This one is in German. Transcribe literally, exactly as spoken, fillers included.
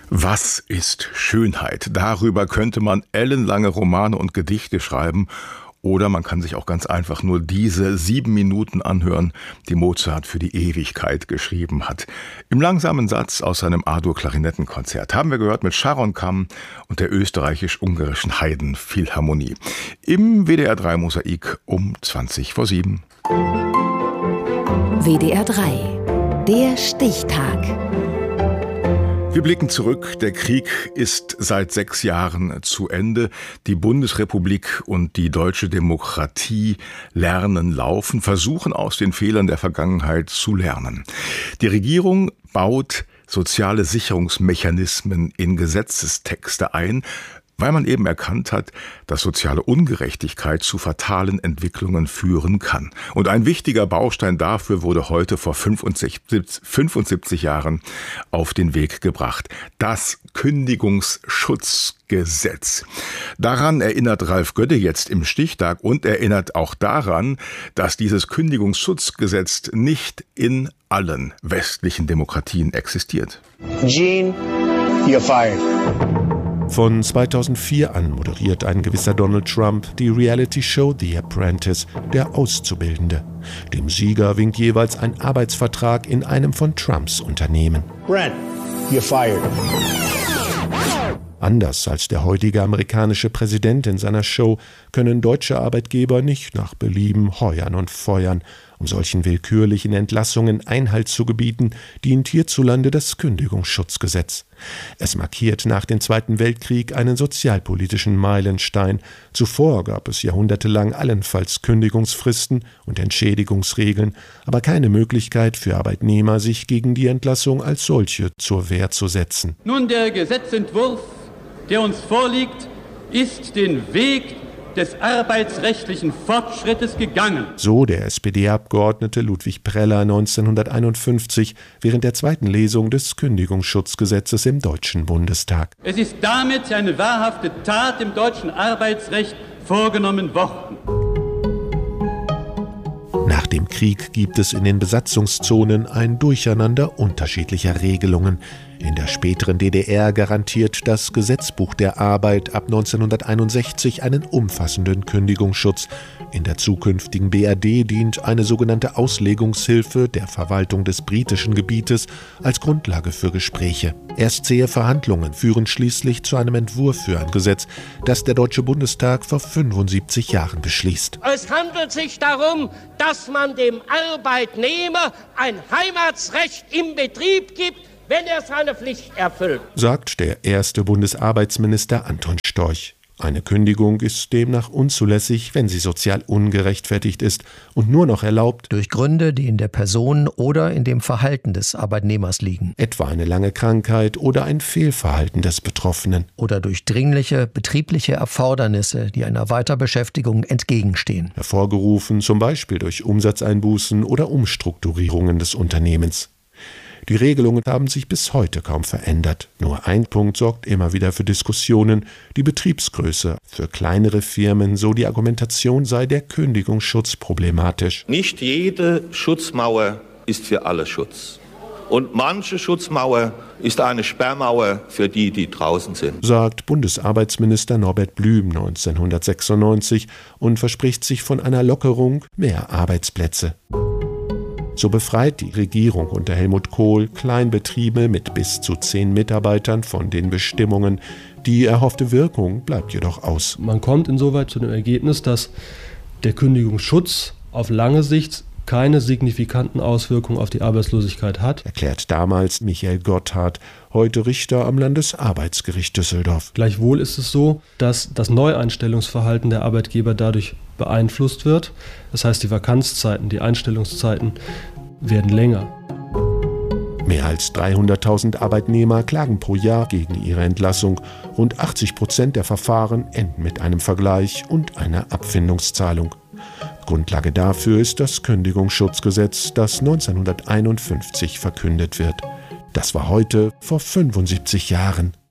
Was ist Schönheit? Darüber könnte man ellenlange Romane und Gedichte schreiben. Oder man kann sich auch ganz einfach nur diese sieben Minuten anhören, die Mozart für die Ewigkeit geschrieben hat. Im langsamen Satz aus seinem A-Dur-Klarinettenkonzert haben wir gehört mit Sharon Kamm und der österreichisch-ungarischen Haydn-Philharmonie. Im W D R drei Mosaik um zwanzig vor sieben. W D R drei, der Stichtag. Wir blicken zurück. Der Krieg ist seit sechs Jahren zu Ende. Die Bundesrepublik und die deutsche Demokratie lernen laufen, versuchen aus den Fehlern der Vergangenheit zu lernen. Die Regierung baut soziale Sicherungsmechanismen in Gesetzestexte ein, weil man eben erkannt hat, dass soziale Ungerechtigkeit zu fatalen Entwicklungen führen kann. Und ein wichtiger Baustein dafür wurde heute vor fünfundsiebzig Jahren auf den Weg gebracht. Das Kündigungsschutzgesetz. Daran erinnert Ralf Gödde jetzt im Stichtag und erinnert auch daran, dass dieses Kündigungsschutzgesetz nicht in allen westlichen Demokratien existiert. Gene, you're fired. Von zweitausendvier an moderiert ein gewisser Donald Trump die Reality-Show The Apprentice, der Auszubildende. Dem Sieger winkt jeweils ein Arbeitsvertrag in einem von Trumps Unternehmen. Brent, you're fired. Anders als der heutige amerikanische Präsident in seiner Show können deutsche Arbeitgeber nicht nach Belieben heuern und feuern. Um solchen willkürlichen Entlassungen Einhalt zu gebieten, dient hierzulande das Kündigungsschutzgesetz. Es markiert nach dem Zweiten Weltkrieg einen sozialpolitischen Meilenstein. Zuvor gab es jahrhundertelang allenfalls Kündigungsfristen und Entschädigungsregeln, aber keine Möglichkeit für Arbeitnehmer, sich gegen die Entlassung als solche zur Wehr zu setzen. Nun, der Gesetzentwurf, der uns vorliegt, ist den Weg des arbeitsrechtlichen Fortschrittes gegangen. So der S P D-Abgeordnete Ludwig Preller neunzehnhunderteinundfünfzig während der zweiten Lesung des Kündigungsschutzgesetzes im Deutschen Bundestag. Es ist damit eine wahrhafte Tat im deutschen Arbeitsrecht vorgenommen worden. Nach dem Krieg gibt es in den Besatzungszonen ein Durcheinander unterschiedlicher Regelungen. In der späteren D D R garantiert das Gesetzbuch der Arbeit ab neunzehnhunderteinundsechzig einen umfassenden Kündigungsschutz. In der zukünftigen B R D dient eine sogenannte Auslegungshilfe der Verwaltung des britischen Gebietes als Grundlage für Gespräche. Erst zähe Verhandlungen führen schließlich zu einem Entwurf für ein Gesetz, das der Deutsche Bundestag vor fünfundsiebzig Jahren beschließt. Es handelt sich darum, dass man dem Arbeitnehmer ein Heimatsrecht im Betrieb gibt, wenn er seine Pflicht erfüllt, sagt der erste Bundesarbeitsminister Anton Storch. Eine Kündigung ist demnach unzulässig, wenn sie sozial ungerechtfertigt ist und nur noch erlaubt durch Gründe, die in der Person oder in dem Verhalten des Arbeitnehmers liegen. Etwa eine lange Krankheit oder ein Fehlverhalten des Betroffenen. Oder durch dringliche betriebliche Erfordernisse, die einer Weiterbeschäftigung entgegenstehen. Hervorgerufen zum Beispiel durch Umsatzeinbußen oder Umstrukturierungen des Unternehmens. Die Regelungen haben sich bis heute kaum verändert. Nur ein Punkt sorgt immer wieder für Diskussionen: die Betriebsgröße. Für kleinere Firmen, so die Argumentation, sei der Kündigungsschutz problematisch. Nicht jede Schutzmauer ist für alle Schutz. Und manche Schutzmauer ist eine Sperrmauer für die, die draußen sind, sagt Bundesarbeitsminister Norbert Blüm neunzehnhundertsechsundneunzig und verspricht sich von einer Lockerung mehr Arbeitsplätze. So befreit die Regierung unter Helmut Kohl Kleinbetriebe mit bis zu zehn Mitarbeitern von den Bestimmungen. Die erhoffte Wirkung bleibt jedoch aus. Man kommt insoweit zu dem Ergebnis, dass der Kündigungsschutz auf lange Sicht keine signifikanten Auswirkungen auf die Arbeitslosigkeit hat, erklärt damals Michael Gotthard, heute Richter am Landesarbeitsgericht Düsseldorf. Gleichwohl ist es so, dass das Neueinstellungsverhalten der Arbeitgeber dadurch beeinflusst wird. Das heißt, die Vakanzzeiten, die Einstellungszeiten werden länger. Mehr als dreihunderttausend Arbeitnehmer klagen pro Jahr gegen ihre Entlassung. Rund achtzig Prozent der Verfahren enden mit einem Vergleich und einer Abfindungszahlung. Grundlage dafür ist das Kündigungsschutzgesetz, das neunzehnhunderteinundfünfzig verkündet wird. Das war heute vor fünfundsiebzig Jahren.